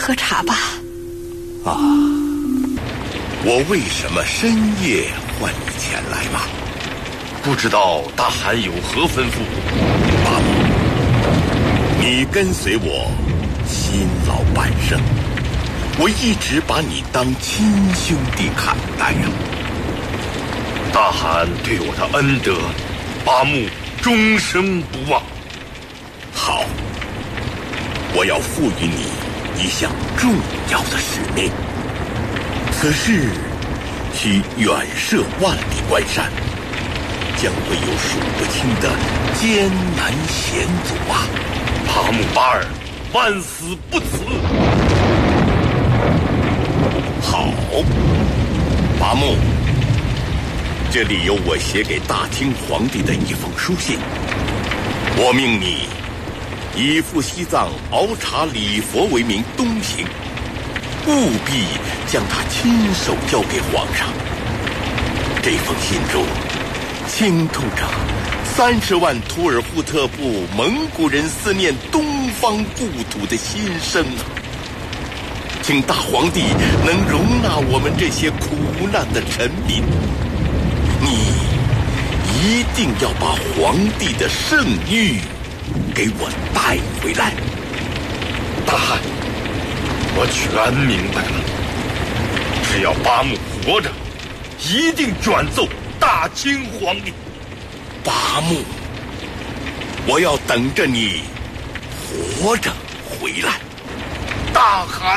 喝茶吧。 啊，我为什么深夜唤你前来吗？ 不知道大汗有何吩咐？ 巴木，你跟随我辛劳半生，我一直把你当亲兄弟看待呀。 大汗对我的恩德，巴木终生不忘。 好，我要赋予你一项重要的使命，此事需远涉万里关山，将会有数不清的艰难险阻啊！ 巴木巴尔，万死不辞。 好，巴木，这里有我写给大清皇帝的一封书信，我命你以赴西藏熬茶礼佛为名东行，务必将它亲手交给皇上。这封信中倾吐着30万图尔扈特部蒙古人思念东方故土的心声啊！请大皇帝能容纳我们这些苦难的臣民，你一定要把皇帝的圣谕给我带回来。 大汗，我全明白了。只要巴木活着，一定转奏大清皇帝。 巴木，我要等着你活着回来。 大汗。